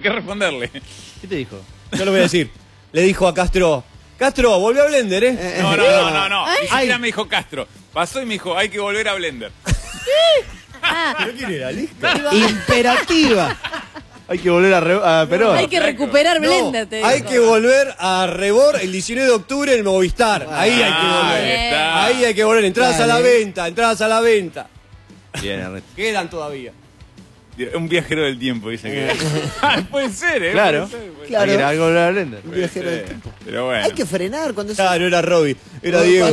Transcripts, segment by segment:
qué responderle. ¿Qué te dijo? Yo lo voy a decir. Le dijo a Castro, Castro, volvió a Blender, ¿eh? No. Ni siquiera me dijo Castro. Pasó y me dijo, hay que volver a Blender. ¿Pero quién era? ¿Listo? Imperativa. Hay que volver a Perón. Hay que recuperar Blender, te digo. Hay que volver a Rebor el 19 de octubre en Movistar. Ahí hay que volver. está. Ahí hay que volver. Entradas a la venta, entradas a la venta. Bien, Ernesto. Quedan todavía. Un viajero del tiempo, dice que. Puede ser, ¿eh? Claro. Puede ser. Claro. Hay que volver a Blender. Un viajero del Sí, tiempo. pero bueno. Hay que frenar cuando Claro, era Robbie. Era Diego.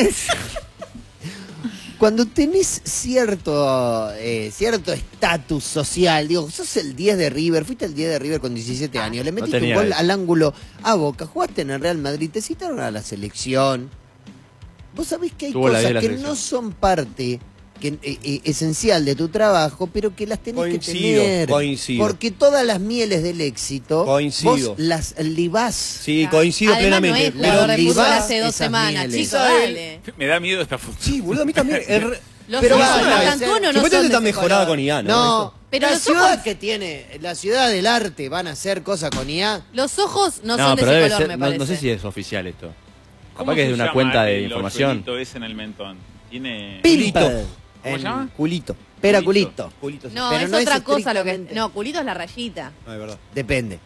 Cuando tenés cierto estatus social, digo, sos el 10 de River, fuiste el 10 de River con 17 años, le metiste un tenía gol eso. al ángulo a Boca, jugaste en el Real Madrid, te citaron a la selección. Vos sabés que hay Tuvo la cosas de la que selección. no son parte esencial de tu trabajo, pero que las tenés que tener. Coincido. Porque todas las mieles del éxito, Coincido. vos las libás. Sí, coincido Además, plenamente. no es jugador de Pero fútbol libás hace 2 esas semanas, mieles. chicos, dale. Me da miedo esta foto. Sí, boludo, a mí también. Los Pero ojos va, de va, Cantuono no son Supuestamente de está ese mejorada color. con IA, ¿no? No, Pero la los ciudad ojos- que tiene, la ciudad del arte, van a hacer cosas con IA. Los ojos no No, son de pero ese debe color, ser. me No, parece. no sé si es oficial esto. ¿Cómo Capaz que es se de una llama cuenta de el información. hoyuelito ese en el mentón? Tiene... Pimple. ¿Cómo se llama? Culito. Pera Culito. culito. No, Pero es no otra cosa lo que... estrictamente- No, culito es la rayita. No, es verdad. Depende.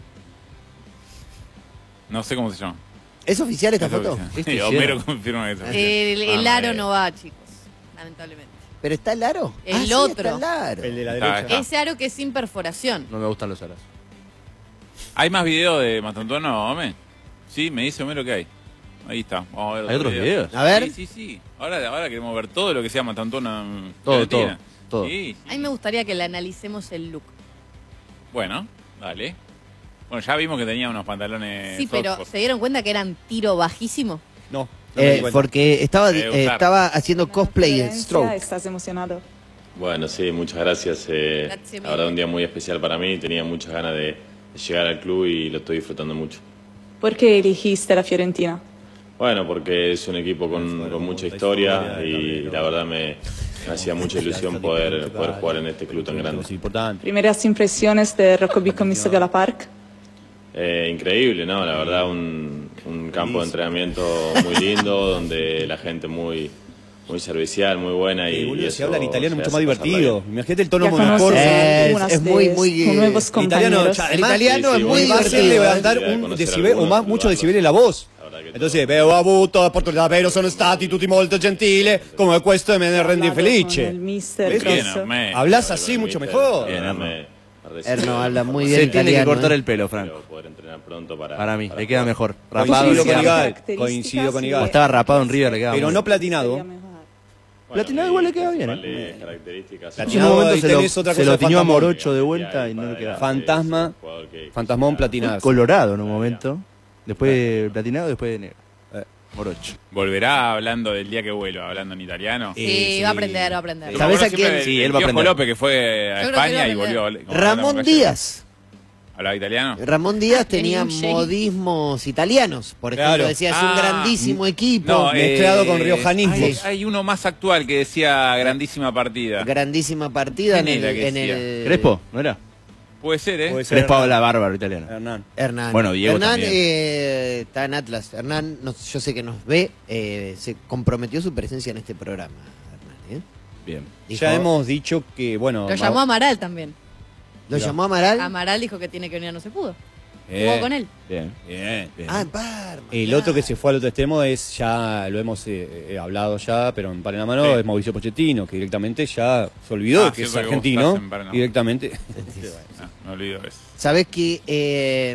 No sé cómo se llama. ¿Es oficial esta Es lo que foto? sea. ¿Este Sí, hicieron? Homero confirma eso. El aro no va, chicos. Lamentablemente. ¿Pero está el aro? El sí, otro. está el aro. El de la Está, derecha. está. Ese aro que es sin perforación. No me gustan los aros. ¿Hay más videos de Matantuono, hombre? Sí, me dice Homero que hay. Ahí está. Vamos a ver ¿Hay otros videos? A ver. Sí. Ahora queremos ver todo lo que sea Matantuono en Todo, Argentina. todo. Sí. A mí me gustaría que le analicemos el look. Bueno, dale. Bueno, ya vimos que tenía unos pantalones. Sí, pero Oxford. ¿se dieron cuenta que eran tiro bajísimo? No, no me di cuenta. Porque estaba, Usar. estaba haciendo cosplay de Stroke. ¿Estás emocionado? Bueno, sí, muchas gracias. Grazie La verdad, mille. un día muy especial para mí. Tenía muchas ganas de llegar al club y lo estoy disfrutando mucho. ¿Por qué elegiste la Fiorentina? Bueno, porque es un equipo con mucha historia y la verdad me hacía mucha ilusión poder jugar en este club tan grande. Es importante. Primeras impresiones de Rugby Comiso Viola Park. Increíble, ¿no? La verdad, un campo de entrenamiento muy lindo, donde la gente muy servicial, muy buena. Y Boludo, si eso hablan italiano se mucho hace más pasarla divertido. bien. Imagínate el tono Ya monocorso. conoces algunas es de muy, tus nuevos El italiano, compañeros. ya, El además, italiano sí, es sí, muy muy fácil le va a dar divertido. un Conocer decibel, o algunos, mucho probarlos. decibeli la voz. La verdad que Entonces, ho avuto opportunità, però sono stati tutti molto gentili, come questo me rende Hablado con felice. el mister ¿Ves? Bien, Grosso. hombre. Hablas así mucho mejor. Bien, Erno habla muy bien Se tiene que italiano. cortar el pelo, Franco. poder entrenar pronto Para mí, le queda mejor. Rapado. Coincido le con queda mejor. Igal. Características Coincido con y- Igal. O estaba rapado en River, le queda Pero muy no bien. platinado. Sería mejor. Platinado igual le queda bien, Principales características son- En un Platinado, momento ahí se lo, tenés otra se cosa lo de tiñó a Fantasmón. Morocho de vuelta y no le quedaba. Fantasma, Fantasmón platinado. Colorado en un momento. Después platinado, después de negro. Morocho. ¿Volverá hablando del día que vuelva, hablando en italiano? Sí, va a aprender, va a aprender. ¿Sabés a Siempre quién? el- Sí, el él va a Piojo aprender. López, que fue a Yo creo que España él y va a volvió. aprender. Ramón Díaz. ¿Hablaba italiano? Ramón Díaz tenía Tenía un modismos italianos. Por ejemplo, Claro. decía, es un grandísimo equipo. No, mezclado con riojanismos. Hay uno más actual que decía grandísima partida. Grandísima partida en ¿Quién el, era que en decía? el- Crespo, ¿no era? Puede ser, ¿eh? Puede ser. Crespo habla bárbaro italiano. Hernán. Hernán. Bueno, Diego Hernán también. está en Atlas. Hernán, yo sé que nos ve, se comprometió su presencia en este programa. Hernán, ¿eh? Bien. Dijo- Ya hemos dicho que, bueno. Lo llamó Amaral también. ¿Lo llamó Amaral? Amaral dijo que tiene que venir, no se pudo. Eh, Jugó con él. Bien. Bien. Ah, en Parma. El claro. otro que se fue al otro extremo es, ya lo hemos hablado ya, pero en Panamá Sí. es Mauricio Pochettino, que directamente ya se olvidó Ah, que es cierto que vos argentino. estás en Panamá. Directamente. No, me olvido eso. ¿Sabés que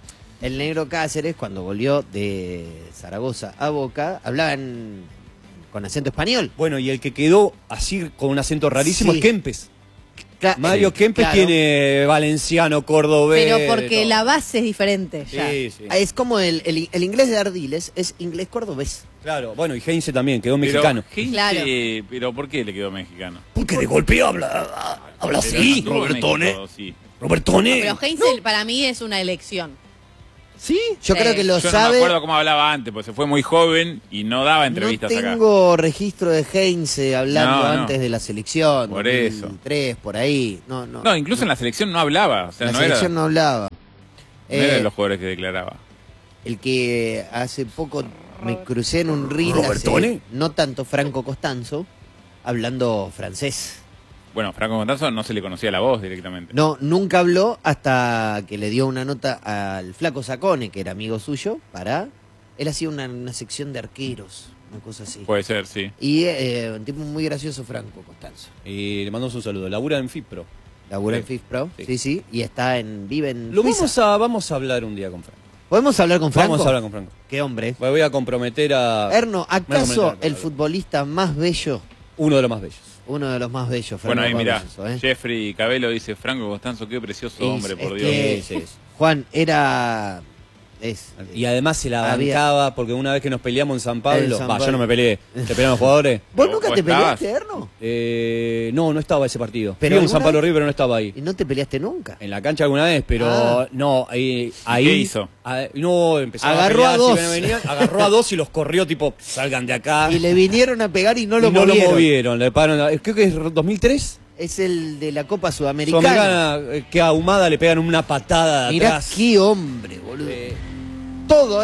el negro Cáceres, cuando volvió de Zaragoza a Boca, hablaban con acento español? Bueno, y el que quedó así con un acento rarísimo Sí. es Kempes. Mario Sí, Kempes claro. tiene valenciano, cordobés. Pero porque todo. la base es diferente ya. Sí, sí. Es como el inglés de Ardiles, es inglés cordobés. Claro, bueno, y Heinze también, quedó Pero, mexicano. Heinze, Claro. pero ¿por qué le quedó mexicano? Porque de golpe habla Pero estuvo en México, sí. Robertone. Pero Heinze para mí es una elección. ¿Sí? Yo Sí. creo que lo Yo no sabe. me acuerdo cómo hablaba antes, porque se fue muy joven y no daba No entrevistas acá. tengo registro de Heinze hablando No, no. antes de la selección. Por eso. 2003, por ahí. No, no. No, incluso en la selección no hablaba. O sea, la no selección era... no hablaba. No era de los jugadores que declaraba. El que hace poco me crucé en un reel, ¿Robertone? no tanto Franco Costanzo, hablando francés. Bueno, Franco Montazo no se le conocía la voz directamente. No, nunca habló hasta que le dio una nota al Flaco Sacone, que era amigo suyo, él hacía una sección de arqueros, una cosa así. Puede ser, sí. Y un tipo muy gracioso, Franco Costanzo. Y le mandamos un saludo. Labura en FIPRO. Labura en Sí. FIFPro, Sí. sí, y vive en Lo Suiza. vamos a hablar un día con Franco. ¿Podemos hablar con Franco? Vamos a hablar con Franco. Qué hombre. Me voy a comprometer a... Erno, Me voy a ¿acaso comprometer, el futbolista más bello, Uno de los más bellos. uno de los más bellos, Bueno, ahí Fernando mirá, Alonso, Jeffrey Cabello dice, Franco Costanzo, qué precioso hombre, por Dios. que, Juan, Y además se la Había- bancaba porque una vez que nos peleamos en San Pablo, En San yo Pablo. no me peleé, te pelearon los jugadores. ¿Vos ¿Vos nunca te estabas? peleaste, Erno? No estaba ese partido. Pero Fui en San alguna Pablo vez- River, no estaba ahí. ¿Y no te peleaste nunca? En la cancha alguna vez, pero Ah. no, ahí... ¿Qué hizo? No, empezaba Agarró a a pelear, dos. si venían, agarró a dos y los corrió tipo, salgan de acá. Y le vinieron a pegar y no lo Y no movieron. lo movieron, le pararon, creo que es 2003. Es el de la Copa Sudamericana. Sudamericana, que a Ahumada le pegan una patada de Mirá atrás. qué hombre, boludo. Eh, Todo,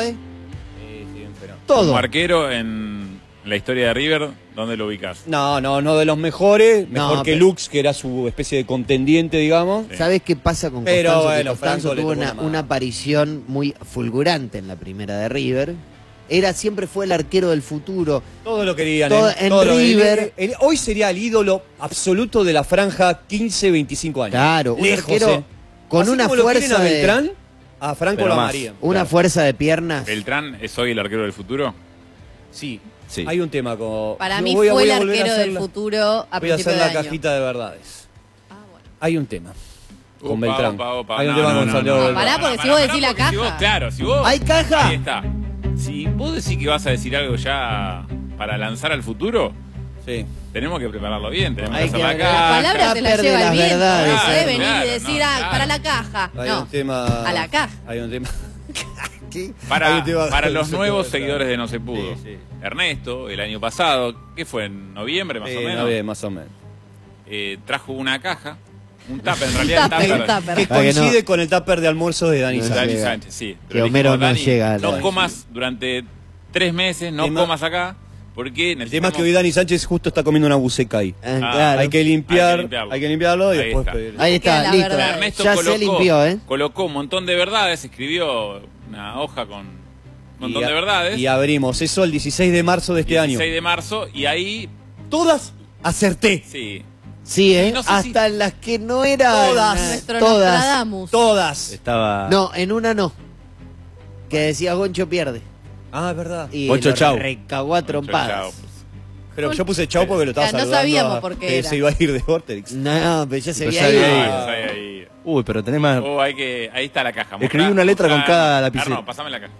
todo. Como arquero en la historia de River, ¿dónde lo ubicás? No de los mejores, mejor No, que pero- Lux, que era su especie de contendiente, digamos. ¿Sabes qué pasa con Pero Costanzo? bueno, Que Costanzo Franco le tuvo tocó una, la mano. una aparición muy fulgurante en la primera de River. Siempre fue el arquero del futuro. Todo lo querían. En River. Hoy sería el ídolo absoluto de la franja 15-25 años. Claro, un Lejos, arquero con Así una como lo quieren fuerza a de- Beltrán, a Franco Pero lo más. amarían. Una Claro. fuerza de piernas. ¿Beltrán es hoy el arquero del futuro? Sí. Sí. Hay un tema con... Para Yo mí voy a- fue el voy a volver a arquero hacer del la- futuro a Voy a principio hacer de la año. cajita de verdades. Ah, bueno. Hay un tema con Opa, Beltrán. opa, opa. Hay un No, tema no, con no, Santiago no, Beltrán. Pará, porque si vos decís la porque si vos, caja. claro, si vos... ¿Hay caja? Ahí está. Si vos decís que vas a decir algo ya para lanzar al futuro, Sí. tenemos que prepararlo bien, tenemos que Hay hacer que la agregar- Las caja. palabras se las Tupper de lleva el las viento. verdades, No puede claro, venir claro, y decir, no, ah, claro. para la caja. Hay No, un tema... a la caja. Hay un tema... Hay Para, un tema- para los Sí, nuevos sí, seguidores de No Se Pudo. Sí, sí. Ernesto, el año pasado, ¿qué fue? ¿En noviembre más Sí, o menos? no, bien, más o menos. Trajo una caja, un tupper, en realidad el Tupper, tupper. tupper. Que Para que coincide no- con el tupper de almuerzo de Dani No Sánchez. Dani llega. Sánchez, sí. Que le Homero dijimos, no Dani, llega a la- no comas durante 3 meses, no Tema- comas acá, porque El tema es que hoy Dani Sánchez justo está comiendo una buceca ahí. Claro. Hay que limpiarlo y Ahí después está. pedir. Ahí está, Queda la listo. verdad. Ernesto Ya colocó, se limpió, colocó un montón de verdades, escribió una hoja con un montón de verdades. Y abrimos eso el 16 de marzo de este 16 año. de marzo, y ahí, Todas acerté. sí, Sí, Y no sé si- hasta las que no eran. Todas. Nuestro Todas. Nostradamus. Todas. Estaba. No, en una no. Que decía Goncho pierde. Ah, es verdad. Y Goncho, lo chau. recagó a trompadas. chao. Pero yo puse chau porque lo estaba Ya, no saludando. sabíamos a- por qué que era. se iba a ir de Vortex. No, pero ya se Pero veía ya ahí. había ido. Ahí. Uy, pero tenés más. Oh, ahí está la caja. Escribí una letra con cada lapicero. No, pasame la caja.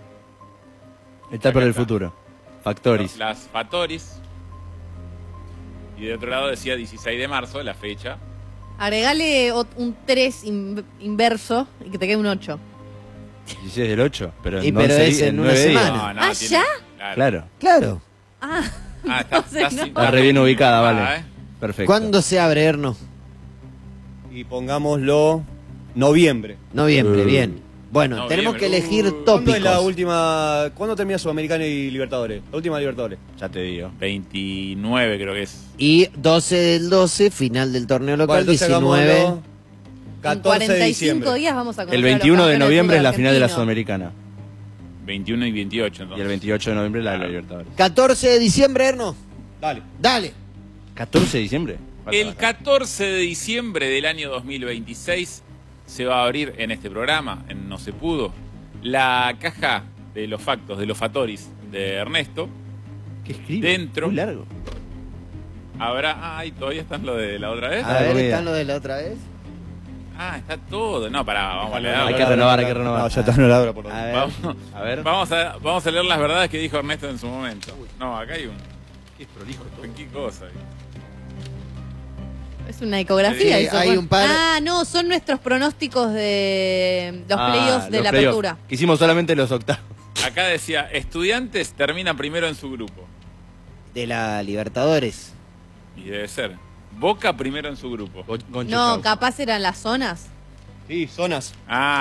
El tupper del está. futuro. Factoris. Las Fatoris. Y de otro lado decía 16 de marzo, la fecha. Agregale un 3 inverso y que te quede un 8. 16 del 8. Pero, Y en pero 11 es en una 9 días. semana. Ah, ¿ya? Claro. Claro. Ah, Está entonces no. Está re bien ubicada, vale. ¿eh? Perfecto. ¿Cuándo se abre, Erno? Y pongámoslo noviembre. Noviembre, bien. Bueno, Noviembre. tenemos que elegir ¿Cuándo tópicos. es la última? ¿Cuándo termina Sudamericana y Libertadores? La última Libertadores. Ya te digo. 29 creo que es. Y 12 del 12, final del torneo Bueno, local, entonces 19. hagámoslo En 14 de 45 diciembre. días vamos a conocer El a los 21 de campeones del noviembre es fútbol la final de la argentino. Sudamericana. 21 y 28 Y entonces. el 28 de noviembre la de la Libertadores. 14 de diciembre, Erno. Dale. Dale. 14 de diciembre. El 14 de diciembre del año 2026 se va a abrir en este programa, en No Se Pudo, la caja de los factos, de los Fatoris de Ernesto. ¿Qué escribe? Dentro. Muy largo. Habrá... Ay, ¿todavía están lo de la otra vez? A ver, comida. ¿están lo de la otra vez? Ah, está todo. No, pará, vamos a leer. Hay que renovar, hay que renovar. No, ya está en la hora por lo A ver. Vamos, A ver. vamos a leer las verdades que dijo Ernesto en su momento. No, acá hay un... Qué prolijo todo. ¿Qué cosa? Es una ecografía. Sí, eso, hay Juan. un par. Ah, no, son nuestros pronósticos de los playoffs de los la playoffs. apertura. Que hicimos solamente los octavos. Acá decía, Estudiantes termina primero en su grupo. De la Libertadores. Y debe ser. Boca primero en su grupo. Goncho, No, chau. capaz eran las zonas. Sí, zonas. Ah,